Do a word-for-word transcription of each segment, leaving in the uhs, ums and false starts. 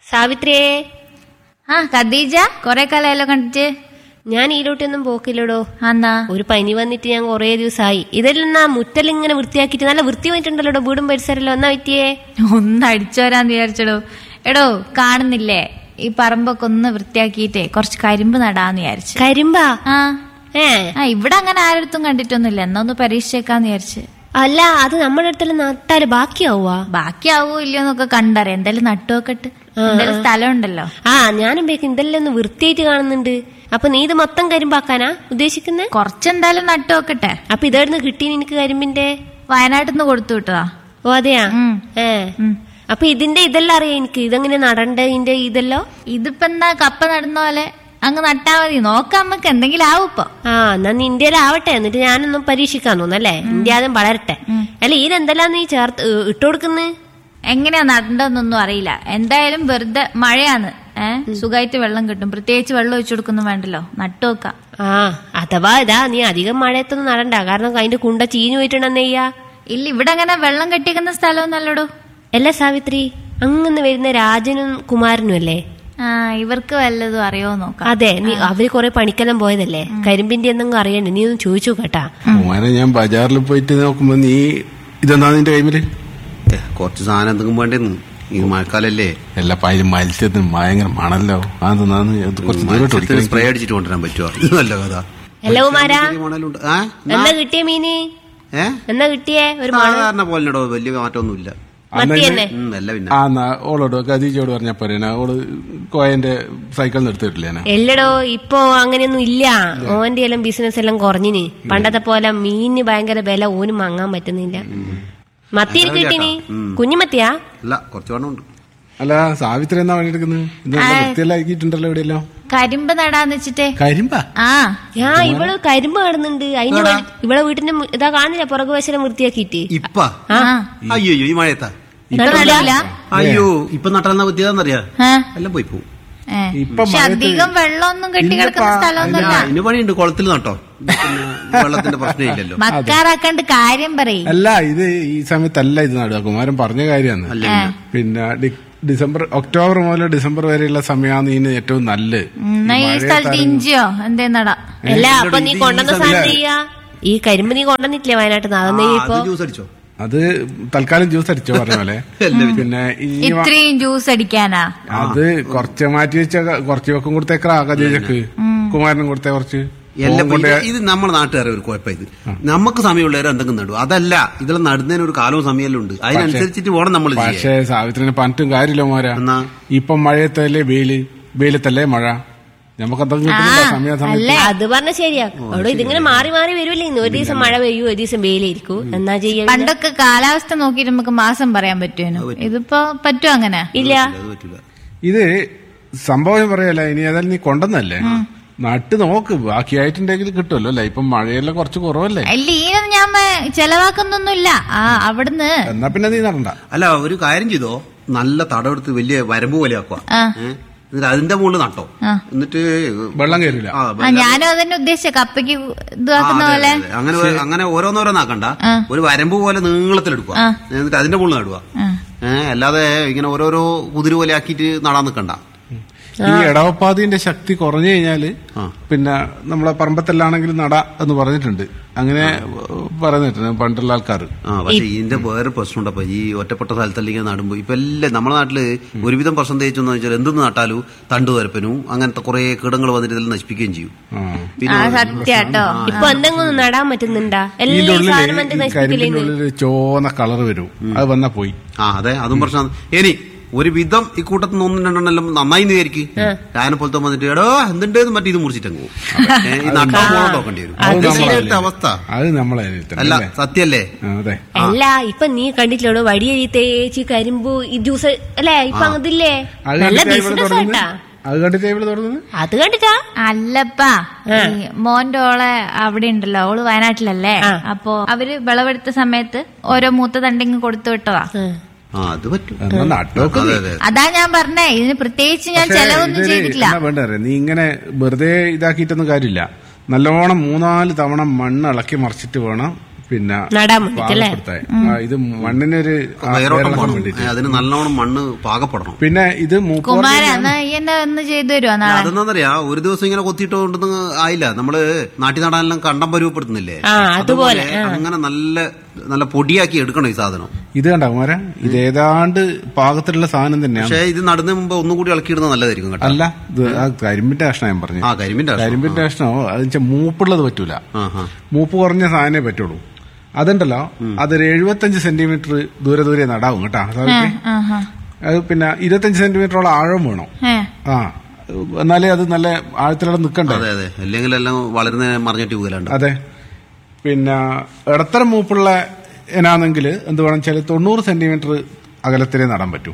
സാവിത്രിയേ. ആ ഖദീജ, കൊറേ കാലമായല്ലോ കണ്ടിട്ട്. ഞാൻ ഈരോട്ടൊന്നും പോക്കില്ലടോ. എന്നാ ഒരു പനി വന്നിട്ട് ഞാൻ കൊറേ ദിവസമായി. ഇതെല്ലാം മുറ്റലിങ്ങനെ വൃത്തിയാക്കിട്ട് നല്ല വൃത്തി വന്നിട്ടുണ്ടല്ലോ വീടും പരിസരല്ലോ. എന്നാ പറ്റിയേ? ഒന്ന് അടിച്ചോരാന്ന് വിചാരിച്ചടോ. എടോ കാണുന്നില്ലേ, ഈ പറമ്പൊക്കെ ഒന്ന് വൃത്തിയാക്കിയിട്ടേ കുറച്ച് കരിമ്പ് നടാന്ന് വിചാരിച്ചു. കരിമ്പാ? ആ ഏ ആ ഇവിടെ അങ്ങനെ ആരടുത്തും കണ്ടിട്ടൊന്നുമില്ല. എന്നാ ഒന്ന് പരീക്ഷിച്ചേക്കാന്ന് വിചാരിച്ചു. അല്ല, അത് നമ്മുടെ അടുത്തെല്ലാം നട്ടാല് ബാക്കിയാവുവാ? ബാക്കിയാവോ ഇല്ലയോന്നൊക്കെ കണ്ടറിയാം. എന്തായാലും നട്ടുവെക്കട്ട്. എന്തായാലും സ്ഥലം ഉണ്ടല്ലോ. ആ ഞാനും ബേക്ക് എന്തെല്ലാം ഒന്ന് വൃത്തിയായിട്ട് കാണുന്നുണ്ട്. അപ്പൊ നീ ഇത് മൊത്തം കരിമ്പാക്കാനാ ഉദ്ദേശിക്കുന്നേ? കുറച്ചെന്തായാലും നട്ടുവെക്കട്ടെ. അപ്പൊ ഇതായിരുന്നു കിട്ടി നിനക്ക് കരിമ്പിന്റെ? വയനാട്ടിൽ നിന്ന് കൊടുത്തു വിട്ടതാ. ഓ അതെയാ? ഉം. ഏ അപ്പൊ ഇതിന്റെ ഇതെല്ലാം അറിയാം എനിക്ക്. ഇതെങ്ങനെ നടണ്ടേ ഇതിന്റെ ഇതെല്ലോ? ഇതിപ്പോ എന്താ കപ്പ നടുന്ന പോലെ അങ്ങ് നട്ടാ മതി. നോക്കാം നമുക്ക് എന്തെങ്കിലും ആവും ഇപ്പൊ. ആ എന്നാ നീ ഇന്ത്യയിലാവട്ടെ, എന്നിട്ട് ഞാനൊന്നും പരീക്ഷിക്കാൻ തോന്നല്ലേ. ഇന്ത്യ ആദ്യം വളരട്ടെ. അല്ല ഇതിനെന്തെല്ലാം നീ ചേർത്ത് ഇട്ട് കൊടുക്കുന്നത്? എങ്ങനെയാ നടണ്ടെന്നൊന്നും അറിയില്ല. എന്തായാലും വെറുതെ മഴയാന്ന്, ഏഹ് സുഖമായിട്ട് വെള്ളം കിട്ടും. പ്രത്യേകിച്ച് വെള്ളം ഒഴിച്ചു കൊടുക്കൊന്നും വേണ്ടല്ലോ. നട്ടുവെക്കാം. ആ അഥവാ ഇതാ നീ അധികം മഴയത്തൊന്നും നടണ്ട, കാരണം അതിന്റെ കുണ്ട ചീഞ്ഞു പോയിട്ടുണ്ടെന്നയ്യാ. ഇല്ല, ഇവിടെ അങ്ങനെ വെള്ളം കെട്ടിക്കുന്ന സ്ഥലമൊന്നല്ലടോ. അല്ല സാവിത്രി, അങ്ങനെ വരുന്ന രാജനും കുമാരനും അല്ലേ? ആ ഇവർക്ക് വല്ലതും അറിയോ നോക്കാം. അതെ, നീ അവര് കൊറേ പണിക്കെല്ലാം പോയതല്ലേ. കരിമ്പിന്റെ എന്തെങ്കിലും അറിയണ്ടേ? നീ ഒന്ന് ചോദിച്ചു കേട്ടാ. മോനെ, ഞാൻ ബജാറിൽ പോയിട്ട് നോക്കുമ്പോ നീ ഇതെന്താ നിന്റെ കൈമില്? കുറച്ച് സാധനം എന്തെങ്കിലും വേണ്ടെന്ന്. ഇത് മഴക്കാലല്ലേ. എല്ലാ പായലും മത്സ്യത്തിന് ഭയങ്കര മണല്ലോ. അതെന്താന്ന് സ്പ്രേ അടിച്ചിട്ട് കൊണ്ടുവരാൻ പറ്റുമോ? നല്ല കഥ. അല്ല കുമാരാ, എന്നാ കിട്ടിയ മീന്? എന്നാ കിട്ടിയേ? ഒരു സാധാരണ പോലെടോ, വലിയ മാറ്റമൊന്നുമില്ല. മത്തി തന്നെ. ആ ഓളോട് ഖദീജയോട് പറഞ്ഞാ പോരേനാ? ഓള് കോയന്റെ സൈക്കിൾ എടുത്തിട്ടില്ലേനാ? എല്ലടോ, ഇപ്പൊ അങ്ങനെയൊന്നും ഇല്ല. ഓന്റെ എല്ലാം ബിസിനസ് എല്ലാം കുറഞ്ഞിന്. പണ്ടത്തെ പോലെ മീനിന് ഭയങ്കര വില ഓനും വാങ്ങാൻ പറ്റുന്നില്ല. മത്തി കിട്ടീനി? കുഞ്ഞുമത്തിയാ? അല്ല, കുറച്ച് വേണമുണ്ട്. അല്ല സാവിത്രി എന്നാ പണിയെടുക്കുന്നത്? വൃത്തിയെല്ലാം ആക്കിയിട്ടുണ്ടല്ലോ എവിടെയല്ലോ. കരിമ്പ് നടാന്ന് വെച്ചിട്ടേ. കരിമ്പാ? ആ ഞാൻ ഇവള് കരിമ്പ് കാണുന്നുണ്ട്. അതിന് ഇവളെ വീട്ടിന്റെ ഇതാ കാണില്ല, പുറകു വശം വൃത്തിയാക്കിട്ട്. ഇപ്പ അയ്യോ ഈ മഴയത്താ? അയ്യോ ഇപ്പൊ നട്ടാ പറ്റിയതാന്നറിയാ, എല്ലാം പോയി പോവും. പക്ഷെ അധികം വെള്ളമൊന്നും കെട്ടി കിടക്കുന്ന സ്ഥലമൊന്നുമല്ല. അതിന് പണിയുണ്ട്, കുളത്തിൽ നട്ടോ. വെള്ളത്തിന്റെ പ്രശ്നമില്ലല്ലോ. മക്കാറാക്കാണ്ട് കാര്യം പറയും. അല്ല, ഇത് ഈ സമയത്തല്ല ഇത് നടുക. കുമാരൻ പറഞ്ഞ കാര്യമാണ്. പിന്നെ ഡിസംബർ ഒക്ടോബർ മുതൽ ഡിസംബർ വരെയുള്ള സമയമാണ് ഇതിന് ഏറ്റവും നല്ലത്. ഈ സ്ഥലത്ത് ഇഞ്ചിയോ എന്തേ നടാ. അല്ല അപ്പൊ നീ കൊണ്ടുവന്ന സാധനം ചെയ്യാ. ഈ കരിമ്പ് നീ കൊണ്ടുവന്നിട്ടില്ലേ വയനാട്ടിൽ? അതൊന്നും ഇപ്പൊ ജ്യൂസ് അടിച്ചോ? അത് തൽക്കാലം ജ്യൂസ് അടിച്ചോ പറഞ്ഞ പോലെ. പിന്നെ ഇത്രയും ജ്യൂസ് അടിക്കാനാ? അത് കുറച്ച് മാറ്റി വെച്ച കുറച്ച് വെക്കും കൊടുത്തേക്കാ ഖദീജക്ക്, കുമാരനും കൊടുത്തേ കുറച്ച്. ഇത് നമ്മുടെ നാട്ടുകാരെ ഒരു കുഴപ്പം. ഇത് നമുക്ക് സമയമുള്ളവരെ എന്തെങ്കിലും നടും. അതല്ല, ഇതെല്ലാം നടുന്നതിന് ഒരു കാലവും സമയമെല്ലാം ഉണ്ട്. അതിനനുസരിച്ചിട്ട് വേണം നമ്മൾ. പക്ഷേ സാവിത്രിനെ പറഞ്ഞിട്ടും കാര്യമില്ല മോരാ. ഇപ്പം മഴയത്തല്ലേ വെയില്, വെയിലത്തല്ലേ മഴ. നമുക്ക് അത് പറഞ്ഞ ശരിയാ. അവിടെ ഇതിങ്ങനെ മാറി മാറി വരുമല്ലേ. ഒരു ദിവസം മഴ പെയ്യൂ, ഒരു ദിവസം വെയിലായിരിക്കും. എന്നാ ചെയ്യാ? പണ്ടൊക്കെ കാലാവസ്ഥ നോക്കിയിട്ട് നമുക്ക് മാസം പറയാൻ പറ്റുമോ? ഇതിപ്പോ പറ്റുമോ? അങ്ങനെ ഇല്ല. ഇത് സംഭവം പറയല്ല. ഇനി ഏതായാലും നീ കൊണ്ടുവന്നല്ലേ, നട്ട് നോക്ക്. ബാക്കിയായിട്ടുണ്ടെങ്കിൽ കിട്ടുമല്ലോ അല്ലേ. ഇപ്പൊ മഴയെല്ലാം കുറച്ച് കുറവല്ലേ. അല്ല, ഈയൊന്നും ഞാൻ ചെലവാക്കുന്നൊന്നുമില്ല. ആ അവിടുന്ന് എന്നാ പിന്നെ നീ നടണ്ട. അല്ല, ഒരു കാര്യം ചെയ്തോ, നല്ല തടവെടുത്ത് വലിയ വരമ്പ് പോലെ ആക്കുക. എന്നിട്ട് അതിന്റെ മുകളിൽ നട്ടോ. എന്നിട്ട് വെള്ളം കയറില്ല. ഞാനും അതന്നെ ഉദ്ദേശിച്ച കപ്പയ്ക്ക് ഇതാക്കുന്ന പോലെ. അങ്ങനെ അങ്ങനെ ഓരോന്നോരോന്നാക്കണ്ട. ഒരു വരമ്പ് പോലെ നീളത്തിലെടുക്കുക. എന്നിട്ട് അതിന്റെ മുകളിൽ നടുക. ഏഹ് അല്ലാതെ ഇങ്ങനെ ഓരോരോ കുതിര് പോലെ ആക്കിയിട്ട് നടാൻ നിൽക്കണ്ട. ഈ ഇടവപ്പാതിന്റെ ശക്തി കുറഞ്ഞു കഴിഞ്ഞാല് പിന്നെ നമ്മളെ പറമ്പത്തെല്ലാണെങ്കിലും നട എന്ന് പറഞ്ഞിട്ടുണ്ട്. അങ്ങനെ പറഞ്ഞിട്ടുണ്ട് പണ്ടുള്ള ആൾക്കാർ. ആ പക്ഷെ ഇതിന്റെ വേറെ പ്രശ്നമുണ്ടപ്പോ, ഈ ഒറ്റപ്പെട്ട സ്ഥലത്തല്ല ഇങ്ങനെ നടുമ്പോ. ഇപ്പൊ എല്ലാം നമ്മുടെ നാട്ടില് ഒരുവിധം പ്രശ്നം എന്ന് വെച്ചാൽ എന്തെന്ന് നട്ടാലും തണ്ടു തരപ്പനും അങ്ങനത്തെ കുറെ കീടങ്ങൾ വന്നിട്ട് ഇതെല്ലാം നശിപ്പിക്കുകയും ചെയ്യും. സത്യാട്ടോ. ഇപ്പൊ എന്തെങ്കിലും നടാൻ പറ്റുന്നുണ്ടാ? കരിമ്പിനുള്ളിൽ ചോന്ന കളർ വരും. അത് വന്നാ പോയി. ആ അതെ, അതും പ്രശ്നം. ഇനി ഒരു വിധം ഈ കൂട്ടത്തിൽ ഒന്നും രണ്ടെണ്ണെല്ലാം നന്നായി വിചാരിക്കും. ഞാനെ പോലത്തെ വന്നിട്ട് എടോ എന്തുണ്ടെന്ന് മറ്റേ ഇത് മുറിച്ചിട്ടങ്ങ് പോകും. ഈ നട്ടാൻ നോക്കേണ്ടി വരും. അവസ്ഥ അത് നമ്മളെ അല്ല, സത്യല്ലേ? അല്ല ഇപ്പൊ നീ കണ്ടിട്ടില്ലോ വടിയരി തേച്ച് കരിമ്പ് ജ്യൂസ് അല്ലേ ഇപ്പൊ അതില്ലേ? നല്ല ബിസിനസ് ആട്ടാ. അത് കണ്ടിട്ടാ? അല്ലപ്പാ, മോന്റെ ഓളെ അവിടെ ഉണ്ടല്ലോ, ഓള് വയനാട്ടിലല്ലേ. അപ്പൊ അവര് വിളവെടുത്ത സമയത്ത് ഓരോ മൂത്ത തണ്ടിങ് കൊടുത്തു വിട്ടതാ. അതാ ഞാൻ പറഞ്ഞേ, ഇതിന് പ്രത്യേകിച്ച് ഞാൻ ചെലവൊന്നും ചെയ്തിട്ടില്ല. വേണ്ട, നീ ഇങ്ങനെ വെറുതെ ഇതാക്കിയിട്ടൊന്നും കാര്യമില്ല. നല്ലോണം മൂന്നാല് തവണ മണ്ണ് ഇളക്കി മറിച്ചിട്ട് വേണം പിന്നെ നടാൻ വേണ്ടിട്ടല്ലേ? പാകപ്പെടുത്താൻ. ആ, ഇത് മണ്ണിനൊരു ആ, വേരോട്ടം വേരോട്ടം വേണം. വേണ്ടിട്ട്. ഏ, അതിന് നല്ലോണം മണ്ണ് പാകപ്പെടണം. പിന്നെ ഇത് മൂപ്പ് കുമാര വർഗ്ഗ- എന്നാ ഈ എന്താ ഒന്ന് ചെയ്തു തരുമോ നാളെ? അതെന്താന്നറിയാ, ഒരു ദിവസം ഇങ്ങനെ കൊത്തിയിട്ടോണ്ടൊന്നും ആയില്ല. നമ്മള് നാട്ടി നടാനെല്ലാം കണ്ടം പരുവപ്പെടുത്തുന്നില്ലേ, ആ, അതുപോലെ. അങ്ങനെ നല്ല നല്ല പൊടിയാക്കി എടുക്കണം ഈ സാധനം. ഇത് കണ്ട കുമാര, ഇത് ഏതാണ്ട് പാകത്തിലുള്ള സാധനം തന്നെയാണ്. പക്ഷെ ഇത് നടുന്നതിന് മുമ്പ് ഒന്നും കൂടി ഇളക്കിയിടുന്നത് നല്ലതായിരിക്കും കേട്ടോ. അല്ല, ഇത് ആ കരിമ്പിന്റെ കഷ്ണം ഞാൻ പറഞ്ഞു. ആ കരിമ്പിന്റെ കഷ്ണം. കരിമ്പിന്റെ കഷ്ണോ അത് വെച്ചാൽ മൂപ്പുള്ളത് പറ്റൂല. ആ, ആ. മൂപ്പ് കുറഞ്ഞ സാധനമേ പറ്റുള്ളൂ. അതുണ്ടല്ലോ, അതൊരു എഴുപത്തഞ്ച് സെന്റിമീറ്റർ ദൂരെ ദൂരെ നടാവും കേട്ടാ. ആഹാ. അത് പിന്നെ ഇരുപത്തഞ്ച് സെന്റിമീറ്ററോളം ആഴം വേണം. ഏ. ആ, എന്നാലേ അത് നല്ല ആഴത്തിലൂടെ നിൽക്കണ്ടേ. അതെ അതെ, അല്ലെങ്കിൽ എല്ലാം വളരുന്ന മറിഞ്ഞിട്ട് പോകലുണ്ട്. അതെ. പിന്നെ ഇടത്തരം മൂപ്പുള്ള ഇനാണെങ്കിൽ എന്ത് വേണം വെച്ചാൽ തൊണ്ണൂറ് സെന്റിമീറ്റർ അകലത്തിലേ നടാൻ പറ്റൂ.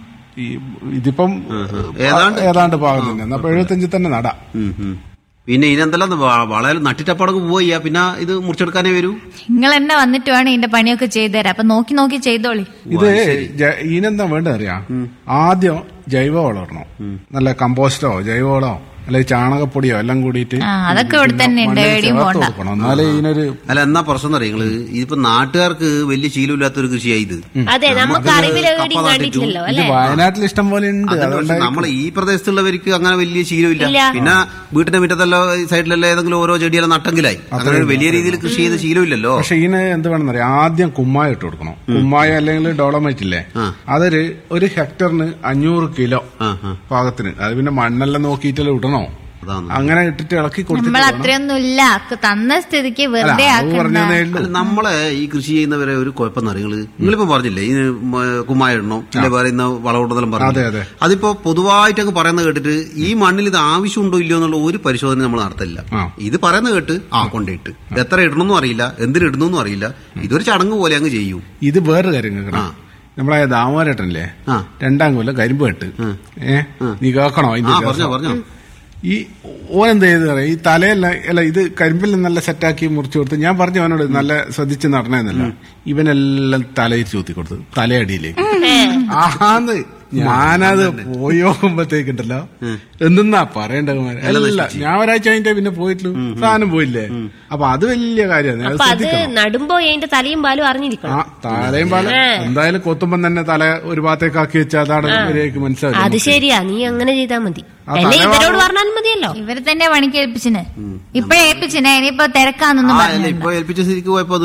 ഈ ഇതിപ്പം ഏതാണ്ട് ഏതാണ്ട് പാകം തന്നെ. അപ്പൊ എഴുപത്തഞ്ചിൽ തന്നെ നടാം. ഉം, ഉം. പിന്നെ ഇതിനെന്തെല്ലാം വളരെ നട്ടിട്ടപ്പടക്ക് പോയി പിന്നെ ഇത് മുറിച്ചെടുക്കാനേ വരൂ. നിങ്ങൾ എന്നെ വന്നിട്ട് വേണം ഇതിന്റെ പണിയൊക്കെ ചെയ്തുതരാം. അപ്പൊ നോക്കി നോക്കി ചെയ്തോളി. ഇത് ജ- ഇതിനെന്താ വേണ്ടത് അറിയാം? ആദ്യം ജൈവവളം ഇടണം. നല്ല കമ്പോസ്റ്റോ ജൈവവളോ അല്ലെങ്കിൽ ചാണകപ്പൊടിയോ എല്ലാം കൂടിയിട്ട് ആ, അതൊക്കെ ഇവിടെ തന്നെ ഉണ്ട്, എവിടെയും പോണ്ട. കൊടുക്കണം. എന്നാലേ ഇതിനൊരു അല്ല, എന്നാ പ്രശ്നം അറിയാം നിങ്ങള്, ഇതിപ്പോ നാട്ടുകാർക്ക് വലിയ ശീലമില്ലാത്തൊരു കൃഷിയായി ഇത്. അതെ, നമുക്ക് അറിവില് എവിടെയും കണ്ടിട്ടില്ലല്ലോ ഇത് അല്ലെ? വയനാട്ടിൽ ഇഷ്ടം പോലെ ഉണ്ട്. അതുകൊണ്ടായിരിക്കും. നമ്മൾ ഈ പ്രദേശത്തുള്ളവർക്ക് അങ്ങനെ വലിയ ശീലമില്ല. ഇല്ല. പിന്നെ വീട്ടിന്റെ മുറ്റത്തല്ലോ സൈഡിലല്ലോ ഏതെങ്കിലും ഓരോ ചെടിയെല്ലാം നട്ടെങ്കിലായി. അങ്ങനെ ഒരു വലിയ രീതിയിൽ കൃഷി ചെയ്ത് ശീലമില്ലല്ലോ. പക്ഷെ ഇതിന് എന്ത് വേണമെന്ന് അറിയാം? ആദ്യം കുമ്മായ ഇട്ട് കൊടുക്കണം. കുമ്മായ അല്ലെങ്കിൽ ഡോളമൈറ്റ് ഇല്ലേ, അതൊരു ഒരു ഹെക്ടറിന് അഞ്ഞൂറ് കിലോ ആ, ആ. പാകത്തിന്. അത് പിന്നെ മണ്ണെല്ലാം നോക്കിയിട്ടല്ലേ ഇടണോ. അതാണ്. അങ്ങനെ ഇട്ടിട്ട് ഇളക്കി നമ്മൾ കൊടുത്തിട്ട് അത്രയൊന്നും ഇല്ല, തന്ന സ്ഥിതിക്ക് അല്ല, വെറുതെ അത് ആക്കണ്ട. പറഞ്ഞതേ ഉള്ളൂ. അല്ല, നമ്മളെ ഈ കൃഷി ചെയ്യുന്നവരെ ഒരു കുഴപ്പം അറിയങ്ങള് നിങ്ങളിപ്പോ പറഞ്ഞില്ലേ ഈ കുമ്മായ ഇടണോ ഇല്ലേ പറയുന്ന വളവിടുന്നെല്ലാം അതെ, പറഞ്ഞു. അതെ. അതിപ്പോ പൊതുവായിട്ട് അങ്ങ് പറയുന്നത് കേട്ടിട്ട് ഈ മണ്ണിൽ ഇത് ആവശ്യമുണ്ടോ ഇല്ലയോ എന്നുള്ള ഒരു പരിശോധന നമ്മൾ നടത്തില്ല. ആ. ഇത് പറയുന്നത് കേട്ട് ആ കൊണ്ടിട്ട് എത്ര ഇടണമെന്നും അറിയില്ല, എന്തിന് ഇടുന്നെന്നും അറിയില്ല. ഇതൊരു ചടങ്ങ് പോലെ അങ്ങ് ചെയ്യും. ഇത് വേറൊരു കാര്യം കേൾക്കണം. നമ്മളെ ദാമോരട്ടനല്ലേ, ആ. രണ്ടാം കൊല്ലം കരിമ്പ് കെട്ട്. ഏ നീ കേൾക്കണോ ആ അതിന്റെ പറഞ്ഞോ രസം? പറഞ്ഞോ. ഈ ഓനെന്ത് ചെയ്ത് പറയാം, ഈ തലയെല്ലാം അല്ല ഇത് കരിമ്പിൽ നല്ല സെറ്റാക്കി മുറിച്ചു കൊടുത്ത് ഞാൻ പറഞ്ഞു അവനോട് നല്ല ശ്രദ്ധിച്ച് നടണമെന്നല്ല, ഇവനെല്ലാം തലയിൽ ചൂത്തി കൊടുത്തു തലയടിയിലേക്ക്. ആന്ന് ഞാനത് പോയി നോക്കുമ്പോഴത്തേക്കുണ്ടല്ലോ എന്തെന്നാ പറയണ്ട കുമാരൻ. അല്ല, ഞാൻ ഒരാഴ്ച കഴിഞ്ഞിട്ടേ പിന്നെ പോയിട്ടുള്ളൂ, സാധനം പോയില്ലേ. അപ്പൊ അത് വലിയ കാര്യമാണ്. അത് അപ്പൊ അത് ശ്രദ്ധിക്കണം. നടുമ്പോ അതിന്റെ തലയും പാലും ആ അറിഞ്ഞിരിക്കണം. തലയും പാലും എന്തായാലും കൊത്തുമ്പം തന്നെ തല ഒരു ഭാഗത്തേക്ക് ആക്കി വെച്ചാൽ അതാണ് ഇവരേക്ക് മനസ്സിലാവും. അത് ശരിയാ, നീ അങ്ങനെ ചെയ്താൽ മതി. ആ, അല്ലെ തലേ ഇവരോട് ഭാഗം- പറഞ്ഞാലും മതിയല്ലോ. ഇവര് തന്നെ പണിക്ക് ഏൽപ്പിച്ചിന്. ഇപ്പഴേ ഏൽപ്പിച്ചിനെ, ഇനിയിപ്പോ തിരക്കാന്നൊന്നും ആ, പറഞ്ഞു. അല്ല, ഇപ്പൊ ഏൽപ്പിച്ച സ്ഥിതിക്ക് പോയപ്പോ